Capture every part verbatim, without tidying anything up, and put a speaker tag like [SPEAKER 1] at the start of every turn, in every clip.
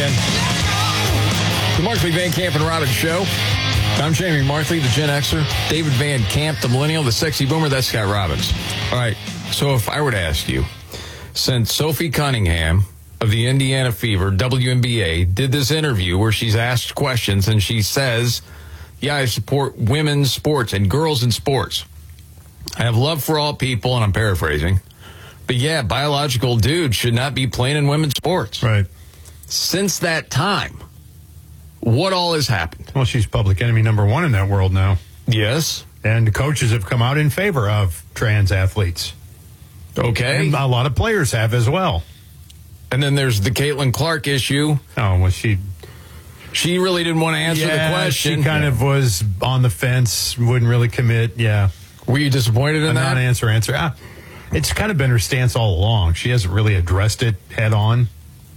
[SPEAKER 1] in. The Markley, Van Camp, and Robbins Show. I'm Jamie Markley, the Gen Xer. David Van Camp, the Millennial, the Sexy Boomer. That's Scott Robbins. All right, so if I were to ask you, since Sophie Cunningham of the Indiana Fever, W N B A, did this interview where she's asked questions and she says, yeah, I support women's sports and girls in sports. I have love for all people, and I'm paraphrasing. But yeah, biological dudes should not be playing in women's sports.
[SPEAKER 2] Right.
[SPEAKER 1] Since that time, what all has happened?
[SPEAKER 2] Well, she's public enemy number one in that world now.
[SPEAKER 1] Yes.
[SPEAKER 2] And the coaches have come out in favor of trans athletes.
[SPEAKER 1] Okay.
[SPEAKER 2] And a lot of players have as well.
[SPEAKER 1] And then there's the Caitlin Clark issue.
[SPEAKER 2] Oh, well, she...
[SPEAKER 1] She really didn't want to answer
[SPEAKER 2] yeah,
[SPEAKER 1] the question.
[SPEAKER 2] She kind
[SPEAKER 1] yeah.
[SPEAKER 2] of was on the fence, wouldn't really commit, yeah.
[SPEAKER 1] Were you disappointed in
[SPEAKER 2] a
[SPEAKER 1] that?
[SPEAKER 2] Non-answer answer. Ah, it's kind of been her stance all along. She hasn't really addressed it head on.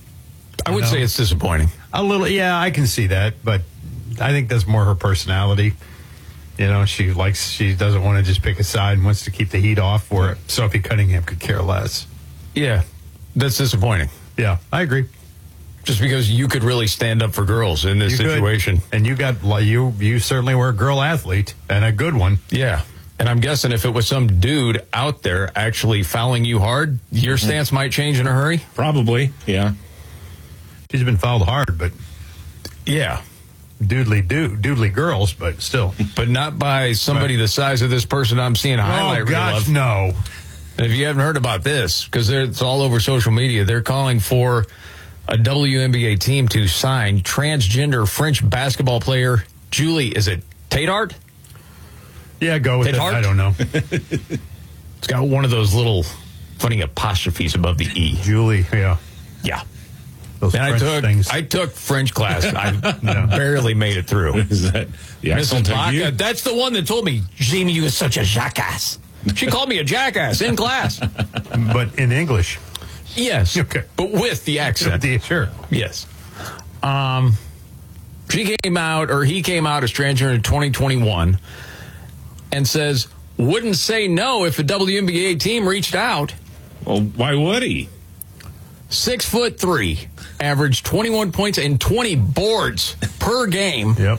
[SPEAKER 1] I would
[SPEAKER 2] know?
[SPEAKER 1] say it's disappointing.
[SPEAKER 2] A little, yeah, I can see that, but I think that's more her personality. You know, she likes, she doesn't want to just pick a side and wants to keep the heat off, where Sophie Cunningham could care less.
[SPEAKER 1] Yeah, that's disappointing.
[SPEAKER 2] Yeah, I agree.
[SPEAKER 1] Just because you could really stand up for girls in this
[SPEAKER 2] you
[SPEAKER 1] situation.
[SPEAKER 2] Could. And you got, you, you certainly were a girl athlete, and a good one.
[SPEAKER 1] Yeah. And I'm guessing if it was some dude out there actually fouling you hard, your mm-hmm. stance might change in a hurry?
[SPEAKER 3] Probably, yeah.
[SPEAKER 2] She's been fouled hard, but...
[SPEAKER 1] Yeah.
[SPEAKER 2] Doodly do, doodly girls, but still.
[SPEAKER 1] But not by somebody right. the size of this person I'm seeing a highlight
[SPEAKER 2] reel of. Oh, gosh,
[SPEAKER 1] reel
[SPEAKER 2] no.
[SPEAKER 1] And if you haven't heard about this, because it's all over social media, they're calling for a W N B A team to sign transgender French basketball player Julie, is it Tadart?
[SPEAKER 2] Yeah, go with
[SPEAKER 1] Tadart?
[SPEAKER 2] it. I don't know.
[SPEAKER 1] It's got one of those little funny apostrophes above the E.
[SPEAKER 2] Julie, yeah.
[SPEAKER 1] Yeah.
[SPEAKER 2] Those
[SPEAKER 1] and
[SPEAKER 2] French
[SPEAKER 1] I took
[SPEAKER 2] things.
[SPEAKER 1] I took French class. I yeah. barely made it through.
[SPEAKER 3] Is that the
[SPEAKER 1] Missus Baca, that's the one that told me, Jamie, you are such a jackass. She called me a jackass in class.
[SPEAKER 2] But in English.
[SPEAKER 1] Yes.
[SPEAKER 2] Okay.
[SPEAKER 1] But with the accent.
[SPEAKER 2] Sure.
[SPEAKER 1] Yes. Um, she came out, or he came out as transgender in twenty twenty-one and says, wouldn't say no if a W N B A team reached out.
[SPEAKER 3] Well, why would he?
[SPEAKER 1] Six foot three, averaged twenty-one points and twenty boards per game.
[SPEAKER 2] Yep.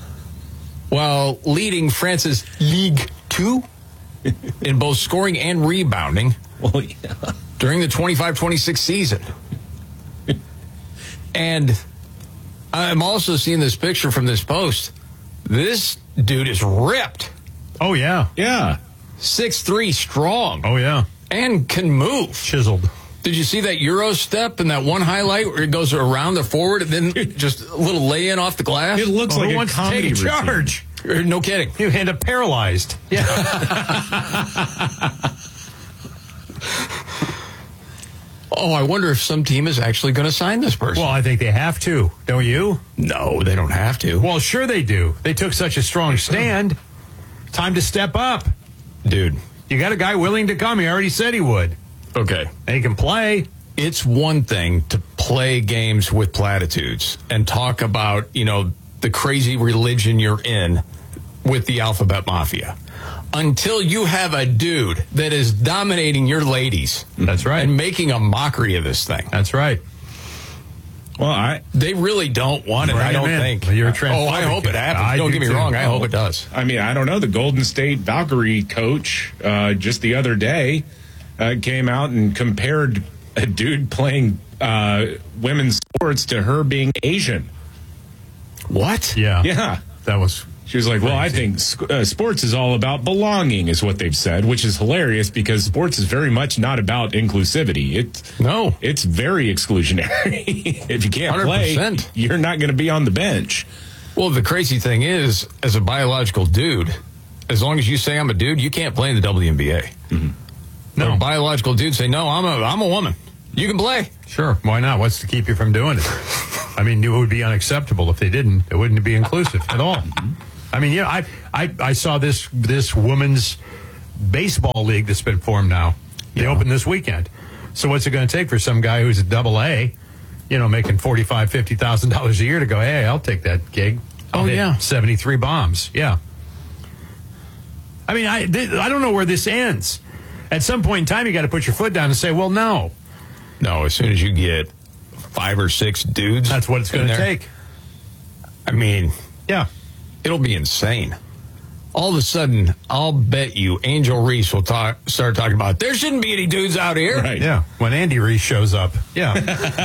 [SPEAKER 1] While leading France's Ligue two in both scoring and rebounding.
[SPEAKER 3] Well, yeah.
[SPEAKER 1] During the twenty-five twenty-six season. And I'm also seeing this picture from this post. This dude is ripped.
[SPEAKER 2] Oh, yeah.
[SPEAKER 3] Yeah.
[SPEAKER 1] six three strong.
[SPEAKER 2] Oh, yeah.
[SPEAKER 1] And can move.
[SPEAKER 2] Chiseled.
[SPEAKER 1] Did you see that Euro step and that one highlight where it goes around the forward and then just a little lay-in off the glass?
[SPEAKER 3] It looks
[SPEAKER 2] oh,
[SPEAKER 3] like
[SPEAKER 2] who
[SPEAKER 3] a
[SPEAKER 2] wants
[SPEAKER 3] comedy
[SPEAKER 2] to take charge.
[SPEAKER 1] Routine. No kidding.
[SPEAKER 2] You end up paralyzed.
[SPEAKER 1] Yeah. Oh, I wonder if some team is actually going to sign this person.
[SPEAKER 2] Well, I think they have to. Don't you?
[SPEAKER 1] No, they don't have to.
[SPEAKER 2] Well, sure they do. They took such a strong stand. Time to step up.
[SPEAKER 1] Dude.
[SPEAKER 2] You got a guy willing to come. He already said he would.
[SPEAKER 1] Okay.
[SPEAKER 2] And he can play.
[SPEAKER 1] It's one thing to play games with platitudes and talk about, you know, the crazy religion you're in with the Alphabet Mafia. Until you have a dude that is dominating your ladies.
[SPEAKER 2] That's right.
[SPEAKER 1] And making a mockery of this thing.
[SPEAKER 2] That's right.
[SPEAKER 3] Well, I
[SPEAKER 1] they really don't want it,
[SPEAKER 2] Bring
[SPEAKER 1] I don't
[SPEAKER 2] in.
[SPEAKER 1] think.
[SPEAKER 2] Well, you're a
[SPEAKER 1] oh, I hope it happens.
[SPEAKER 2] I
[SPEAKER 1] don't
[SPEAKER 2] do
[SPEAKER 1] get me
[SPEAKER 2] too.
[SPEAKER 1] wrong. I hope it does.
[SPEAKER 3] I mean, I don't know. The Golden State Valkyrie coach uh, just the other day uh, came out and compared a dude playing uh, women's sports to her being Asian.
[SPEAKER 1] What?
[SPEAKER 2] Yeah.
[SPEAKER 3] Yeah.
[SPEAKER 2] That was...
[SPEAKER 3] She was like, well, I think uh, sports is all about belonging, is what they've said, which is hilarious because sports is very much not about inclusivity. It,
[SPEAKER 1] no. It's
[SPEAKER 3] very exclusionary. If you can't
[SPEAKER 1] one hundred percent.
[SPEAKER 3] play, you're not going to be on the bench.
[SPEAKER 1] Well, the crazy thing is, as a biological dude, as long as you say I'm a dude, you can't play in the W N B A.
[SPEAKER 3] Mm-hmm.
[SPEAKER 1] No.
[SPEAKER 2] No.
[SPEAKER 1] A biological dude say, no, I'm a, I'm a woman. You can play.
[SPEAKER 2] Sure. Why not? What's to keep you from doing it? I mean, it would be unacceptable if they didn't. It wouldn't be inclusive at all. I mean, yeah, I, I I saw this this women's baseball league that's been formed now. They
[SPEAKER 1] Yeah.
[SPEAKER 2] opened this weekend. So what's it going to take for some guy who's a double A, you know, making forty-five thousand dollars, fifty thousand dollars a year to go, hey, I'll take that gig. I'll
[SPEAKER 1] Oh,
[SPEAKER 2] hit
[SPEAKER 1] yeah.
[SPEAKER 2] seventy-three bombs. Yeah. I mean, I, th- I don't know where this ends. At some point in time, you got to put your foot down and say, well, no.
[SPEAKER 1] No, as soon as you get five or six dudes.
[SPEAKER 2] That's what it's going to take.
[SPEAKER 1] I mean,
[SPEAKER 2] yeah,
[SPEAKER 1] it'll be insane. All of a sudden, I'll bet you Angel Reese will talk, start talking about there shouldn't be any dudes out here.
[SPEAKER 2] Right. Yeah. When Andy Reese shows up. Yeah.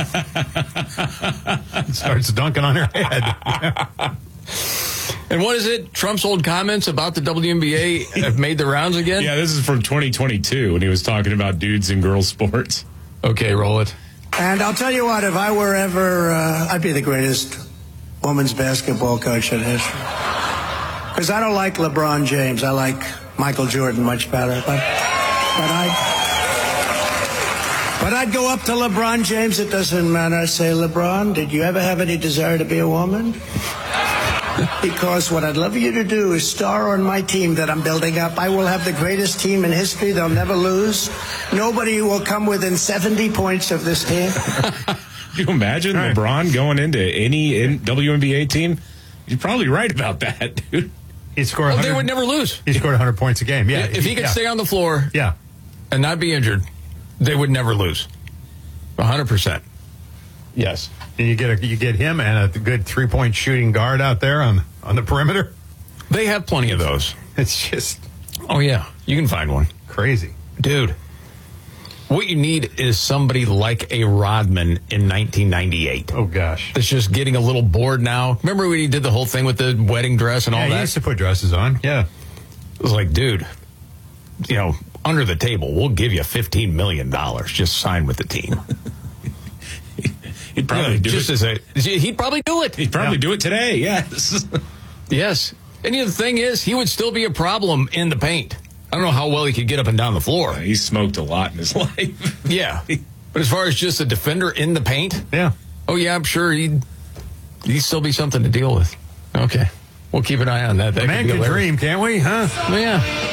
[SPEAKER 2] Starts dunking on her head.
[SPEAKER 1] And what is it? Trump's old comments about the W N B A have made the rounds again?
[SPEAKER 3] Yeah, this is from twenty twenty-two when he was talking about dudes in girls' sports.
[SPEAKER 1] Okay, roll it.
[SPEAKER 4] And I'll tell you what, if I were ever, uh, I'd be the greatest women's basketball coach in history. Because I don't like LeBron James. I like Michael Jordan much better. But, but I... But I'd go up to LeBron James. It doesn't matter. I say, LeBron, did you ever have any desire to be a woman? Because what I'd love you to do is star on my team that I'm building up. I will have the greatest team in history. They'll never lose. Nobody will come within seventy points of this team.
[SPEAKER 3] Can you imagine right. LeBron going into any W N B A team? You're probably right about that, dude.
[SPEAKER 2] He scored.
[SPEAKER 1] Well, they would never lose.
[SPEAKER 2] He scored one hundred points a game. Yeah,
[SPEAKER 1] if he could
[SPEAKER 2] yeah.
[SPEAKER 1] stay on the floor,
[SPEAKER 2] yeah,
[SPEAKER 1] and not be injured, they would never lose. one hundred percent. Yes.
[SPEAKER 2] And you get a, you get him and a good three point shooting guard out there on on the perimeter.
[SPEAKER 1] They have plenty of those.
[SPEAKER 2] It's just
[SPEAKER 1] oh yeah, you can find one.
[SPEAKER 2] Crazy,
[SPEAKER 1] dude. What you need is somebody like a Rodman in nineteen ninety-eight.
[SPEAKER 2] Oh gosh,
[SPEAKER 1] that's just getting a little bored now. Remember when he did the whole thing with the wedding dress and
[SPEAKER 2] yeah,
[SPEAKER 1] all
[SPEAKER 2] he
[SPEAKER 1] that?
[SPEAKER 2] He used to put dresses on. Yeah,
[SPEAKER 1] it was like, dude, you know, under the table, we'll give you fifteen million dollars. Just sign with the team.
[SPEAKER 3] He'd probably
[SPEAKER 1] yeah,
[SPEAKER 3] do
[SPEAKER 1] just
[SPEAKER 3] it.
[SPEAKER 1] As a, he'd probably do it.
[SPEAKER 3] He'd probably
[SPEAKER 1] yeah.
[SPEAKER 3] do it today. Yes.
[SPEAKER 1] Yes. And you know, the thing is, he would still be a problem in the paint. I don't know how well he could get up and down the floor.
[SPEAKER 3] Yeah, he smoked a lot in his life.
[SPEAKER 1] Yeah. But as far as just a defender in the paint,
[SPEAKER 2] yeah.
[SPEAKER 1] Oh yeah, I'm sure he'd he'd still be something to deal with. Okay. We'll keep an eye on that. That
[SPEAKER 2] a man
[SPEAKER 1] could
[SPEAKER 2] can dream, can't we? Huh?
[SPEAKER 1] Well, yeah.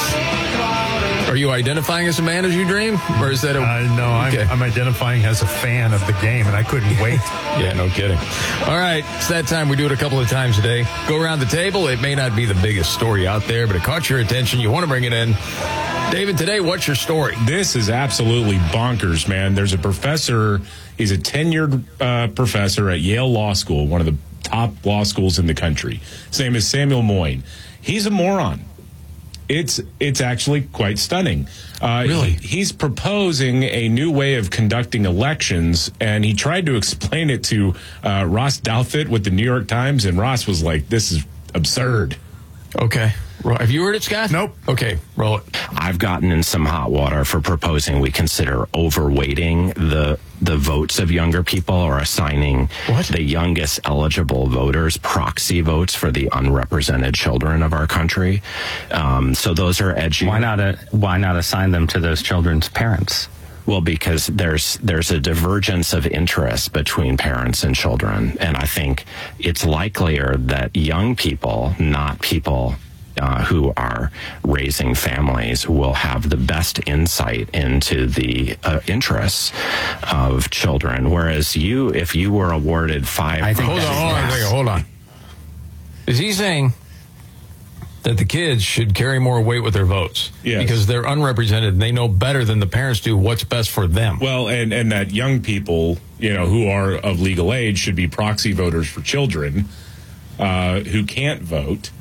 [SPEAKER 1] Are you identifying as a man as you dream? Or is that a...
[SPEAKER 2] Uh, no, I'm,
[SPEAKER 1] okay.
[SPEAKER 2] I'm identifying as a fan of the game, and I couldn't wait.
[SPEAKER 1] Yeah, no kidding. All right, it's that time. We do it a couple of times a day. Go around the table. It may not be the biggest story out there, but it caught your attention. You want to bring it in. David, today, what's your story?
[SPEAKER 3] This is absolutely bonkers, man. There's a professor. He's a tenured uh, professor at Yale Law School, one of the top law schools in the country. His name is Samuel Moyn. He's a moron. It's it's actually quite stunning. Uh,
[SPEAKER 1] really?
[SPEAKER 3] He, he's proposing a new way of conducting elections, and he tried to explain it to uh, Ross Douthat with the New York Times, and Ross was like, this is absurd.
[SPEAKER 1] Okay. Have you heard it, Scott?
[SPEAKER 2] Nope.
[SPEAKER 1] Okay, roll it.
[SPEAKER 5] I've gotten in some hot water for proposing we consider overweighting the the votes of younger people or assigning
[SPEAKER 1] what?
[SPEAKER 5] the youngest eligible voters proxy votes for the unrepresented children of our country. Um, so those are edgy.
[SPEAKER 6] Why not? A, why not assign them to those children's parents?
[SPEAKER 5] Well, because there's there's a divergence of interest between parents and children, and I think it's likelier that young people, not people Uh, who are raising families, will have the best insight into the uh, interests of children. Whereas you, if you were awarded five...
[SPEAKER 6] I think
[SPEAKER 1] hold on, hold on, hold on. Is he saying that the kids should carry more weight with their votes?
[SPEAKER 3] Yes.
[SPEAKER 1] Because they're unrepresented and they know better than the parents do what's best for them.
[SPEAKER 3] Well, and, and that young people, you know, who are of legal age should be proxy voters for children uh, who can't vote.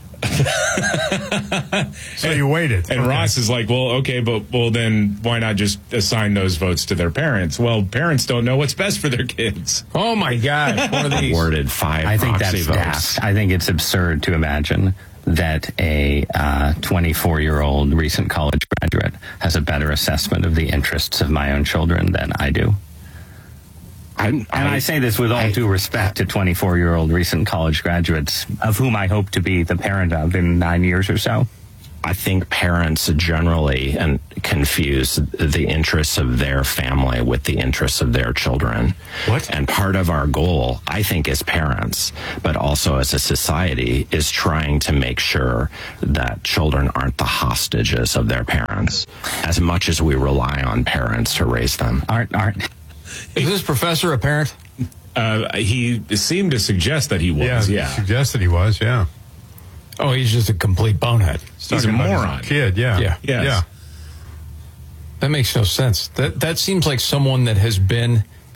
[SPEAKER 2] So you waited.
[SPEAKER 3] And
[SPEAKER 2] okay.
[SPEAKER 3] Ross is like, well, okay, but well, then why not just assign those votes to their parents? Well, parents don't know what's best for their kids.
[SPEAKER 1] Oh, my God. One of these.
[SPEAKER 5] Awarded five
[SPEAKER 6] I think
[SPEAKER 5] proxy
[SPEAKER 6] that's
[SPEAKER 5] votes.
[SPEAKER 6] daft. I think it's absurd to imagine that a twenty-four-year-old recent college graduate has a better assessment of the interests of my own children than I do.
[SPEAKER 5] I,
[SPEAKER 6] And I, I say this with all
[SPEAKER 5] I,
[SPEAKER 6] due respect to twenty-four-year-old recent college graduates, of whom I hope to be the parent of in nine years or so.
[SPEAKER 5] I think parents generally and confuse the interests of their family with the interests of their children.
[SPEAKER 1] What?
[SPEAKER 5] And part of our goal, I think, as parents, but also as a society, is trying to make sure that children aren't the hostages of their parents, as much as we rely on parents to raise them.
[SPEAKER 6] Aren't aren't.
[SPEAKER 1] Is this professor a parent?
[SPEAKER 3] Uh, he seemed to suggest that he was,
[SPEAKER 2] Yeah,
[SPEAKER 3] yeah.
[SPEAKER 2] suggested he was, yeah.
[SPEAKER 1] Oh, he's just a complete bonehead.
[SPEAKER 3] He's a
[SPEAKER 2] Talking about his
[SPEAKER 3] moron.
[SPEAKER 2] Kid, yeah.
[SPEAKER 1] Yeah.
[SPEAKER 3] Yes.
[SPEAKER 2] Yeah.
[SPEAKER 1] That makes no sense. That that seems like someone that has been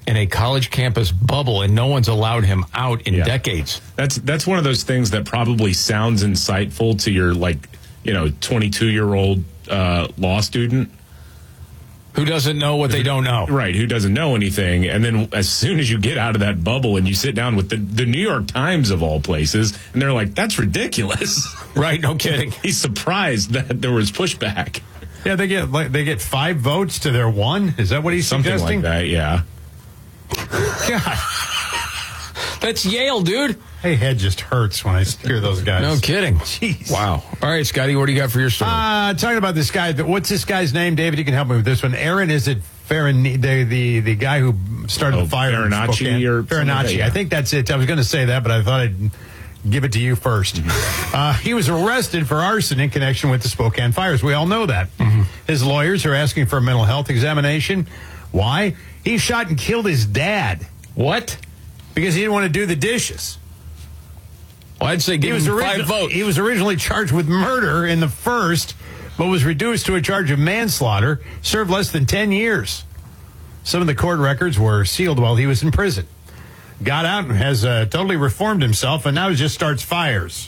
[SPEAKER 1] in a college campus bubble, and no one's allowed him out in
[SPEAKER 3] Yeah.
[SPEAKER 1] decades.
[SPEAKER 3] That's that's one of those things that probably sounds insightful to your, like, you know, twenty-two-year-old uh, law student.
[SPEAKER 1] Who doesn't know what they don't know?
[SPEAKER 3] Right, who doesn't know anything. And then as soon as you get out of that bubble and you sit down with the, the New York Times of all places, and they're like, that's ridiculous.
[SPEAKER 1] Right, no kidding.
[SPEAKER 3] He's surprised that there was pushback.
[SPEAKER 2] Yeah, they get like, they get five votes to their one. Is that what he's
[SPEAKER 3] Something
[SPEAKER 2] suggesting?
[SPEAKER 3] like that, yeah.
[SPEAKER 2] God,
[SPEAKER 1] That's Yale, dude.
[SPEAKER 2] my head just hurts when I hear those guys.
[SPEAKER 1] No kidding.
[SPEAKER 2] Jeez.
[SPEAKER 1] Wow. All right, Scotty, what do you got for your story?
[SPEAKER 2] Uh, talking about this guy, but what's this guy's name, David? You can help me with this one. Aaron, is it Farin, the, the the guy who started
[SPEAKER 3] Oh,
[SPEAKER 2] the fire? in
[SPEAKER 3] Farinacci
[SPEAKER 2] Spokane?
[SPEAKER 3] or something like
[SPEAKER 2] Farinacci.
[SPEAKER 3] that, yeah.
[SPEAKER 2] I think that's it. I was going to say that, but I thought I'd give it to you first.
[SPEAKER 3] Mm-hmm.
[SPEAKER 2] Uh, he was arrested for arson in connection with the Spokane fires. We all know that.
[SPEAKER 3] Mm-hmm.
[SPEAKER 2] His lawyers are asking for a mental health examination. Why? He shot and killed his dad
[SPEAKER 1] What?
[SPEAKER 2] because he didn't want to do the dishes.
[SPEAKER 1] Well, I'd say give
[SPEAKER 2] He was,
[SPEAKER 1] him
[SPEAKER 2] origi-
[SPEAKER 1] five votes.
[SPEAKER 2] he was originally charged with murder in the first, but was reduced to a charge of manslaughter, served less than ten years. Some of the court records were sealed while he was in prison. Got out and has uh, totally reformed himself, and now he just starts fires.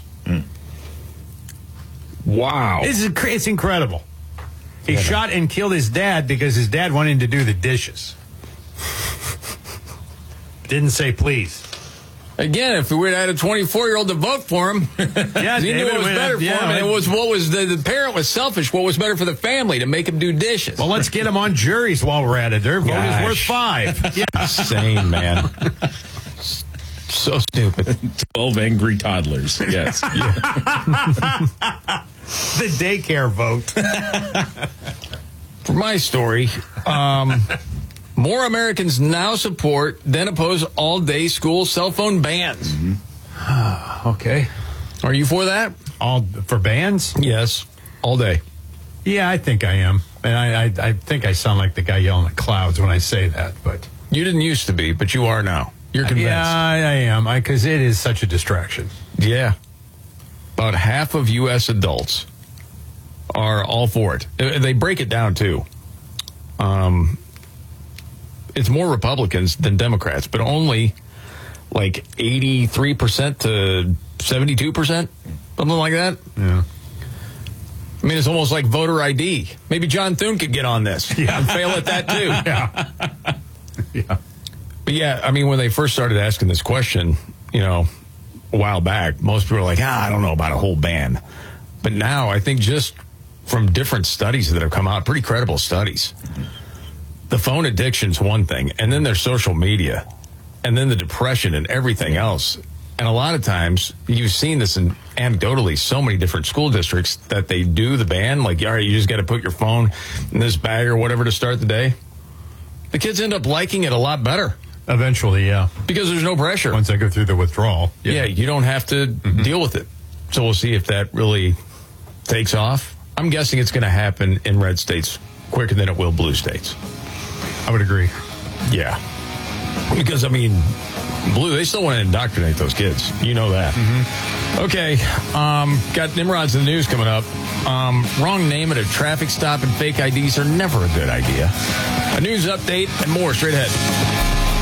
[SPEAKER 1] Wow.
[SPEAKER 2] It's, inc- it's incredible. He shot and killed his dad because his dad wanted him to do the dishes. Didn't say please.
[SPEAKER 1] Again, if we would have had a twenty-four-year-old to vote for him,
[SPEAKER 2] Yeah,
[SPEAKER 1] he knew
[SPEAKER 2] David,
[SPEAKER 1] what was
[SPEAKER 2] we-
[SPEAKER 1] better
[SPEAKER 2] yeah,
[SPEAKER 1] for him. And it
[SPEAKER 2] I-
[SPEAKER 1] was what was the, the parent was selfish. What was better for the family to make him do dishes?
[SPEAKER 2] Well, let's get him on juries while we're at it. Their vote
[SPEAKER 1] Gosh.
[SPEAKER 2] is worth five. Yeah.
[SPEAKER 1] Insane, man. So stupid.
[SPEAKER 3] twelve angry toddlers, yes.
[SPEAKER 2] The daycare vote.
[SPEAKER 1] For my story, um, more Americans now support than oppose all-day school cell phone bans.
[SPEAKER 2] Okay.
[SPEAKER 1] Are you for that?
[SPEAKER 2] All for bands?
[SPEAKER 1] Yes, all day.
[SPEAKER 2] Yeah, I think I am. And I, I, I think I sound like the guy yelling at clouds when I say that, but
[SPEAKER 1] You didn't used to be, but you are now. You're convinced.
[SPEAKER 2] yeah, I, I am. Because it is such a distraction.
[SPEAKER 1] Yeah. About half of U S adults are all for it. Uh, They break it down, too. Um, it's more Republicans than Democrats, but only like eighty-three percent to seventy-two percent, something like that.
[SPEAKER 2] Yeah.
[SPEAKER 1] I mean, it's almost like voter I D. Maybe John Thune could get on this
[SPEAKER 2] Yeah.
[SPEAKER 1] and fail at that, too.
[SPEAKER 2] Yeah. Yeah.
[SPEAKER 1] But yeah, I mean, when they first started asking this question, you know, a while back, most people were like, ah, I don't know about a whole ban. But now I think just from different studies that have come out, pretty credible studies, the phone addiction's one thing, and then there's social media, and then the depression and everything else. And a lot of times, you've seen this in anecdotally so many different school districts that they do the ban, like, all right, you just got to put your phone in this bag or whatever to start the day. The kids end up liking it a lot better
[SPEAKER 2] Eventually, yeah.
[SPEAKER 1] because there's no pressure.
[SPEAKER 2] Once I go through the withdrawal.
[SPEAKER 1] Yeah, you don't have to deal with it. So we'll see if that really takes off. I'm guessing it's going to happen in red states quicker than it will blue states.
[SPEAKER 2] I would agree.
[SPEAKER 1] Yeah. Because, I mean, blue, they still want to indoctrinate those kids. You know that. Okay. Um, got Nimrod's in the news coming up. Um, wrong name at a traffic stop and fake I Ds are never a good idea. A news update and more straight ahead.